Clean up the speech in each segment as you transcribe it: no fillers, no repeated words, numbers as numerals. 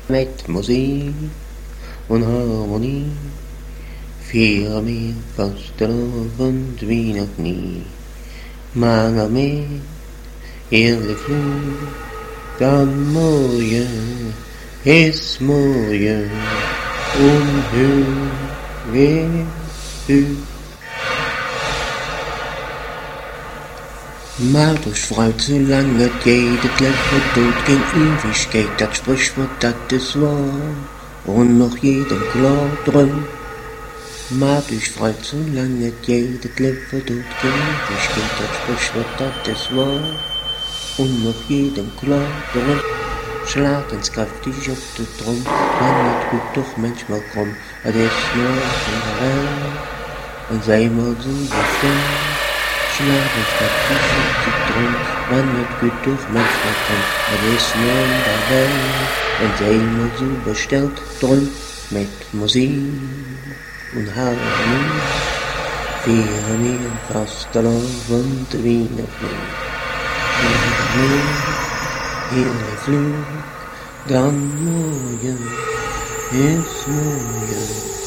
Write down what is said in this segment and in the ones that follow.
Met muziek en harmonie vieren wir vastelovend wie nog nie. Maar met heerlijk vloed, dan mooie is mooie, onheus weer u. Maar dus fruit, zolang het geht, het leven dood, geen Ewigkeit, dat Sprichwort, dat is wahr, und noch jedem klar drum. Maar dus fruit, zolang het geht, het leven dood, geen Ewigkeit, dat Sprichwort, dat is wahr, und noch jedem klar drum. Schlag eens krachtig op de trom, maar het goed toch manchmal krom, het is nog in de welt, en zij moet zo bestemd. Schlag eens krachtig op de trom, maar het goed toch manchmal krom, het is nog in de welt, en zij moet zo besteld, drum met muziek en harmonie, vieren wir vastelovend wie nog nie. Heerlijk vloed, dan mooie is mooie,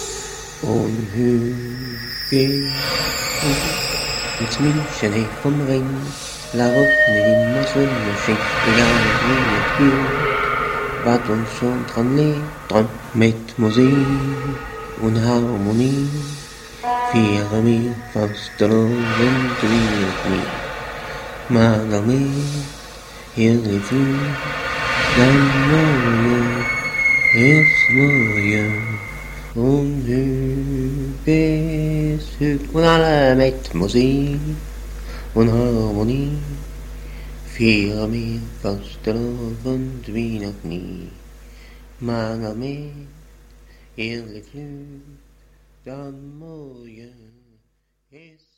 onheugig. Het München heeft vom Ring, waarop nu immer Sonnenschein, egal wie het geht, wat ons schon dran lebt, dran met muziek en harmonie, vieren wir vastelovend wie nog nie. Maar daarmee heerlijk vloed, dan mooie is mooie, onheugig is het. En alle met muziek en harmonie vieren wir vastelovend wie nog nie. Maar daarmee heerlijk vloed, dan mooie is